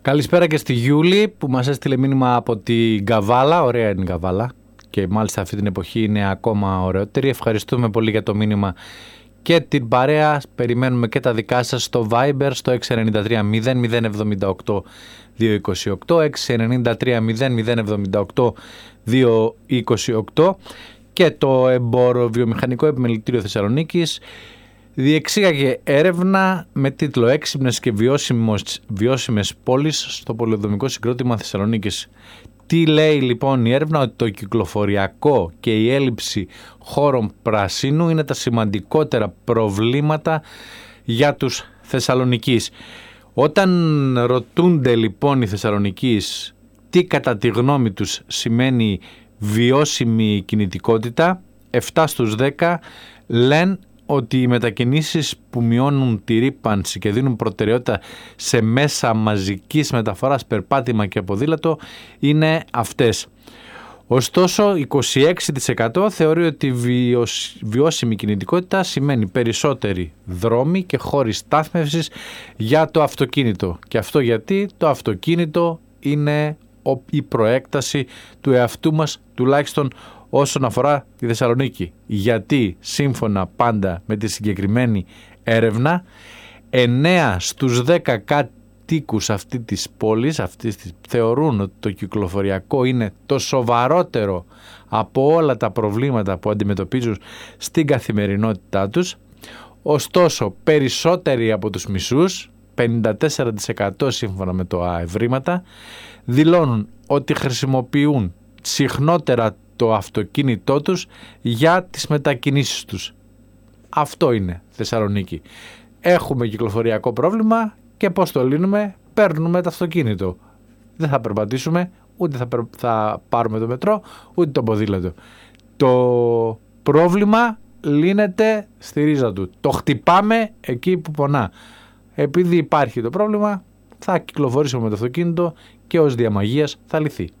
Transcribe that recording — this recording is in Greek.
Καλησπέρα και στη Γιούλη που μας έστειλε μήνυμα από την Καβάλα. Ωραία είναι η Καβάλα και μάλιστα αυτή την εποχή είναι ακόμα ωραιότερη. Ευχαριστούμε πολύ για το μήνυμα και την παρέα. Περιμένουμε και τα δικά σας στο Viber στο 693 0078 228, 693 0078 228 και το Εμπόρο-Βιομηχανικό Επιμελητήριο Θεσσαλονίκης διεξήγαγε έρευνα με τίτλο «Έξυπνες και βιώσιμες πόλεις στο πολεοδομικό συγκρότημα Θεσσαλονίκης». Τι λέει λοιπόν η έρευνα? Ότι το κυκλοφοριακό και η έλλειψη χώρων πρασίνου είναι τα σημαντικότερα προβλήματα για τους Θεσσαλονικείς. Όταν ρωτούνται λοιπόν οι Θεσσαλονικείς τι κατά τη γνώμη τους σημαίνει βιώσιμη κινητικότητα, 7 στους 10 λένε ότι οι μετακινήσεις που μειώνουν τη ρύπανση και δίνουν προτεραιότητα σε μέσα μαζικής μεταφοράς, περπάτημα και ποδήλατο είναι αυτές. Ωστόσο, 26% θεωρεί ότι βιώσιμη κινητικότητα σημαίνει περισσότεροι δρόμοι και χώροι στάθμευσης για το αυτοκίνητο. Και αυτό γιατί το αυτοκίνητο είναι η προέκταση του εαυτού μας, τουλάχιστον όσον αφορά τη Θεσσαλονίκη. Γιατί σύμφωνα πάντα με τη συγκεκριμένη έρευνα 9 στους 10 κατοίκους αυτή της πόλης θεωρούν ότι το κυκλοφοριακό είναι το σοβαρότερο από όλα τα προβλήματα που αντιμετωπίζουν στην καθημερινότητά τους. Ωστόσο περισσότεροι από τους μισούς, 54% σύμφωνα με το ευρήματα, δηλώνουν ότι χρησιμοποιούν συχνότερα το αυτοκίνητό τους για τις μετακινήσεις τους. Αυτό είναι Θεσσαλονίκη. Έχουμε κυκλοφοριακό πρόβλημα και πώς το λύνουμε? Παίρνουμε το αυτοκίνητο. Δεν θα περπατήσουμε, ούτε θα πάρουμε το μετρό, ούτε το ποδήλατο. Το πρόβλημα λύνεται στη ρίζα του. Το χτυπάμε εκεί που πονά. Επειδή υπάρχει το πρόβλημα, θα κυκλοφορήσουμε με το αυτοκίνητο και ως διαμαγείας θα λυθεί.